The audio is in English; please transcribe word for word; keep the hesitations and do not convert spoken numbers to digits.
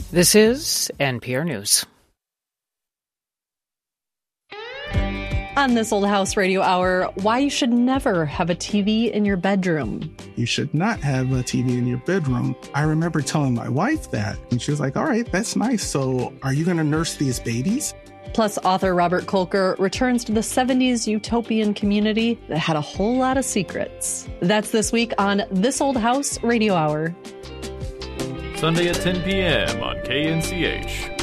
This is N P R News. On This Old House Radio Hour, why you should never have a T V in your bedroom. You should not have a T V in your bedroom. I remember telling my wife that, and she was like, all right, that's nice. So are you going to nurse these babies? Plus, author Robert Kolker returns to the seventies utopian community that had a whole lot of secrets. That's this week on This Old House Radio Hour. Sunday at ten p.m. on K N C H.